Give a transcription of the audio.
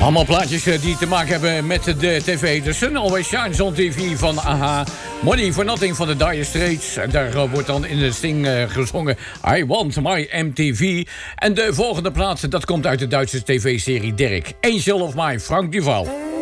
Allemaal plaatjes die te maken hebben met de tv. The Sun Always Shines on TV van AHA. Money for Nothing van de Dire Straits. En daar wordt dan in de sting gezongen I Want My MTV. En de volgende plaats, dat komt uit de Duitse tv-serie Derek. Angel of Mine, Frank Duval.